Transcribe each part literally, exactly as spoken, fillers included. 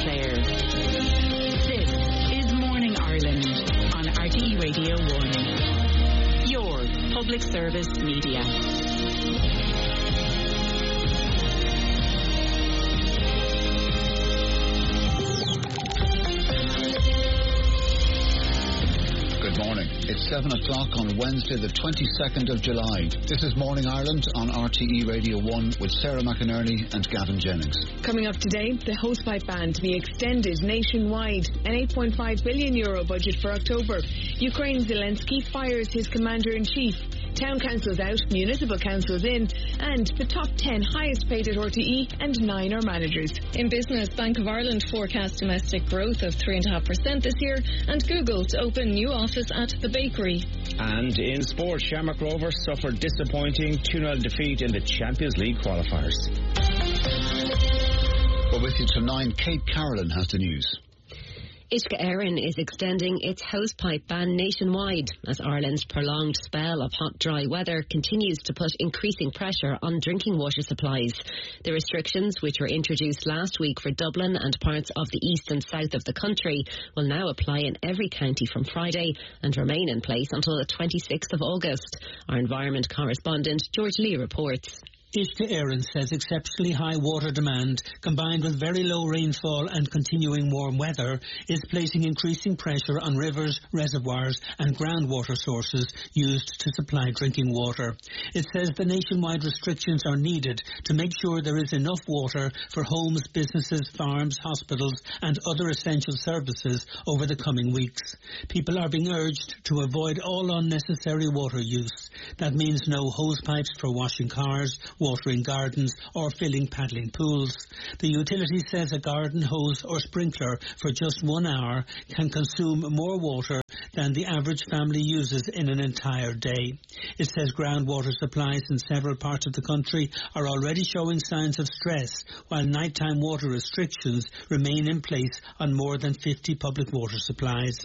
Clare. This is Morning Ireland on R T E Radio one. Your public service media. Good morning. It's seven o'clock on Wednesday, the twenty-second of July. This is Morning Ireland on R T E Radio one with Sarah McInerney and Gavin Jennings. Coming up today, the hosepipe ban to be extended nationwide, an eight point five billion euro budget for October. Ukraine Zelensky fires his commander-in-chief. Town councils out, municipal councils in, and the top ten highest paid at R T E and nine are managers. In business, Bank of Ireland forecasts domestic growth of three point five percent this year, and Google to open new office at the bakery. And in sport, Shamrock Rovers suffered disappointing two nil defeat in the Champions League qualifiers. Well, with you till nine, Kate Carolyn has the news. Uisce Éireann is extending its hosepipe ban nationwide as Ireland's prolonged spell of hot, dry weather continues to put increasing pressure on drinking water supplies. The restrictions, which were introduced last week for Dublin and parts of the east and south of the country, will now apply in every county from Friday and remain in place until the twenty-sixth of August. Our environment correspondent George Lee reports. Uisce Éireann says exceptionally high water demand, combined with very low rainfall and continuing warm weather, is placing increasing pressure on rivers, reservoirs and groundwater sources used to supply drinking water. It says the nationwide restrictions are needed to make sure there is enough water for homes, businesses, farms, hospitals and other essential services over the coming weeks. People are being urged to avoid all unnecessary water use. That means no hose pipes for washing cars, watering gardens or filling paddling pools. The utility says a garden hose or sprinkler for just one hour can consume more water than the average family uses in an entire day. It says groundwater supplies in several parts of the country are already showing signs of stress, while nighttime water restrictions remain in place on more than fifty public water supplies.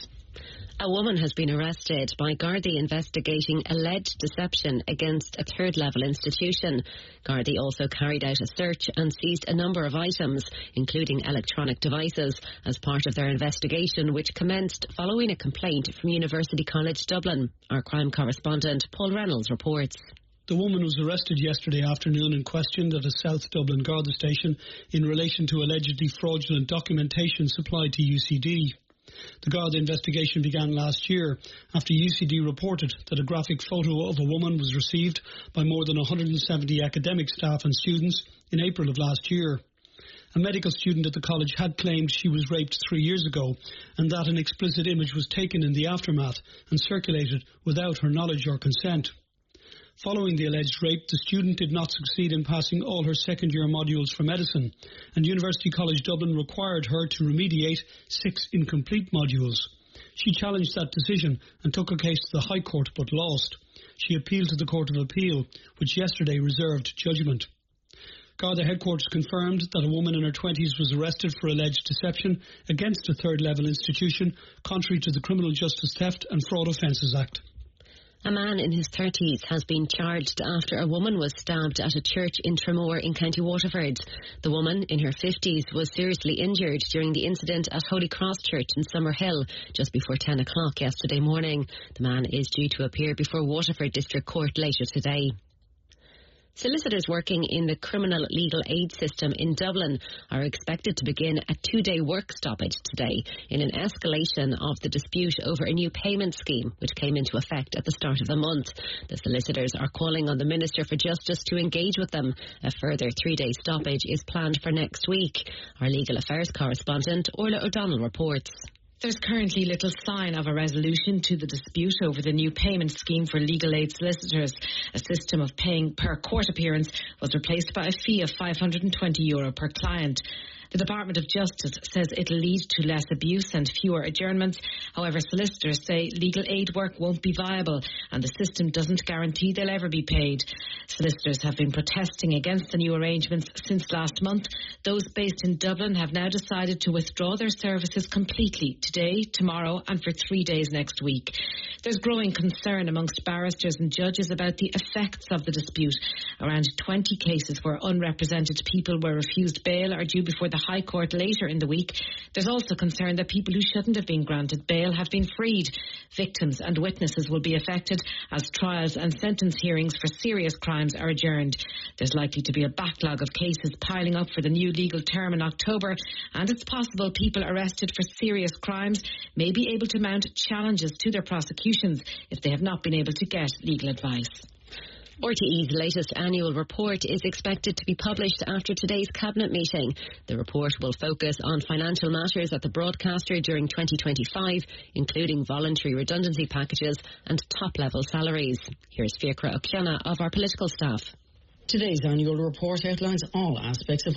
A woman has been arrested by Gardaí investigating alleged deception against a third-level institution. Gardaí also carried out a search and seized a number of items, including electronic devices, as part of their investigation, which commenced following a complaint from University College Dublin. Our crime correspondent Paul Reynolds reports. The woman was arrested yesterday afternoon and questioned at a South Dublin Garda station in relation to allegedly fraudulent documentation supplied to U C D. The Garda investigation began last year after U C D reported that a graphic photo of a woman was received by more than one hundred seventy academic staff and students in April of last year. A medical student at the college had claimed she was raped three years ago and that an explicit image was taken in the aftermath and circulated without her knowledge or consent. Following the alleged rape, the student did not succeed in passing all her second-year modules for medicine, and University College Dublin required her to remediate six incomplete modules. She challenged that decision and took a case to the High Court but lost. She appealed to the Court of Appeal, which yesterday reserved judgment. Garda headquarters confirmed that a woman in her twenties was arrested for alleged deception against a third-level institution, contrary to the Criminal Justice Theft and Fraud Offences Act. A man in his thirties has been charged after a woman was stabbed at a church in Tramore in County Waterford. The woman, in her fifties, was seriously injured during the incident at Holy Cross Church in Summerhill just before ten o'clock yesterday morning. The man is due to appear before Waterford District Court later today. Solicitors working in the criminal legal aid system in Dublin are expected to begin a two-day work stoppage today in an escalation of the dispute over a new payment scheme which came into effect at the start of the month. The solicitors are calling on the Minister for Justice to engage with them. A further three-day stoppage is planned for next week. Our legal affairs correspondent Orla O'Donnell reports. There's currently little sign of a resolution to the dispute over the new payment scheme for legal aid solicitors. A system of paying per court appearance was replaced by a fee of five hundred twenty euro per client. The Department of Justice says it'll lead to less abuse and fewer adjournments. However, solicitors say legal aid work won't be viable and the system doesn't guarantee they'll ever be paid. Solicitors have been protesting against the new arrangements since last month. Those based in Dublin have now decided to withdraw their services completely today, tomorrow and for three days next week. There's growing concern amongst barristers and judges about the effects of the dispute. Around twenty cases where unrepresented people were refused bail are due before the the High Court later in the week. There's also concern that people who shouldn't have been granted bail have been freed. Victims and witnesses will be affected as trials and sentence hearings for serious crimes are adjourned. There's likely to be a backlog of cases piling up for the new legal term in October, and it's possible people arrested for serious crimes may be able to mount challenges to their prosecutions if they have not been able to get legal advice. R T E's latest annual report is expected to be published after today's cabinet meeting. The report will focus on financial matters at the broadcaster during twenty twenty-five, including voluntary redundancy packages and top-level salaries. Here's Fiacra O'Connor of our political staff. Today's annual report outlines all aspects of